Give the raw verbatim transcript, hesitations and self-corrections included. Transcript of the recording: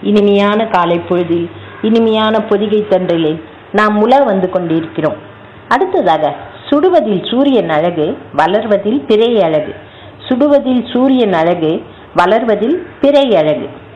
இனிமையான காலை பொழுதில் இனிமையான பொதிகை தன்றலில் நாம் உலா வந்து கொண்டிருக்கிறோம். அடுத்ததாக, சுடுவதில் சூரியன் அழகு, வளர்வதில் பிறை அழகு. சுடுவதில் சூரியன் அழகு, வளர்வதில் பிறை அழகு.